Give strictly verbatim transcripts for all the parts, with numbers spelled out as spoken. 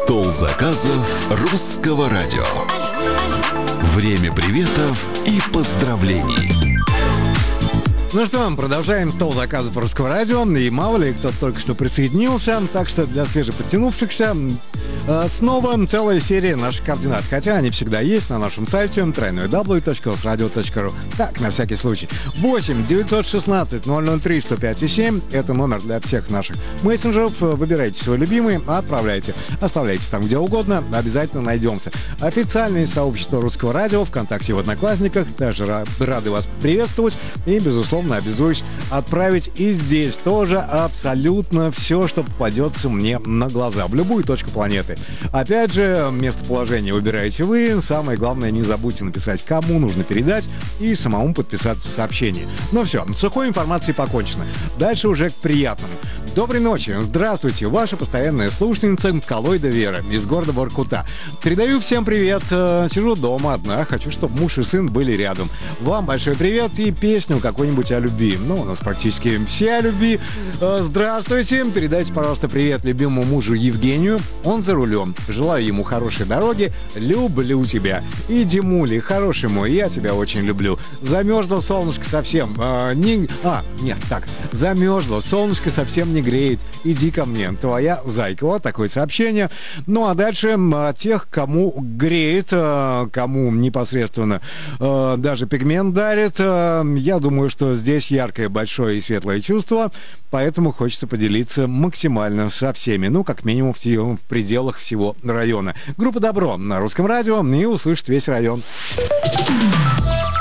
Стол заказов Русского радио. Время приветов и поздравлений. Ну что, мы продолжаем стол заказов Русского радио. И мало ли, кто только что присоединился. Так что для свежеподтянувшихся э, снова целая серия наших координат. Хотя они всегда есть на нашем сайте дабл ю дабл ю дабл ю точка русрадио точка ру. Так, на всякий случай. восемь девятьсот шестнадцать ноль ноль три сто пять семь. Это номер для всех наших мессенджеров. Выбирайте свой любимый, отправляйте. Оставляйте там где угодно. Обязательно найдемся. Официальное сообщество Русского радио ВКонтакте, в Одноклассниках. Даже рады вас приветствовать. И, безусловно, обязуюсь отправить и здесь тоже абсолютно все, что попадется мне на глаза, в любую точку планеты. Опять же, местоположение выбираете вы. Самое главное, не забудьте написать, кому нужно передать, и самому подписаться в сообщении. Ну все, с сухой информацией покончено. Дальше уже к приятному. Доброй ночи, здравствуйте, ваша постоянная слушательница Коллоида Вера из города Воркута. Передаю всем привет, сижу дома одна, хочу, чтобы муж и сын были рядом. Вам большой привет и песню какую-нибудь о любви. Ну, у нас практически все о любви. Здравствуйте, передайте, пожалуйста, привет любимому мужу Евгению, он за рулем. Желаю ему хорошей дороги, люблю тебя. И Димули, хороший мой, я тебя очень люблю. Замерзло солнышко совсем, а, не... а, нет, так, замерзло, солнышко совсем не греет, иди ко мне, твоя зайка. Вот такое сообщение. Ну а дальше тех, кому греет, кому непосредственно даже пигмент дарит, я думаю, что здесь яркое, большое и светлое чувство, поэтому хочется поделиться максимально со всеми, ну как минимум в, в пределах всего района. Группа «Добро» на Русском радио, и услышит весь район.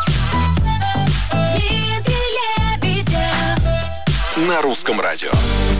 На Русском радио.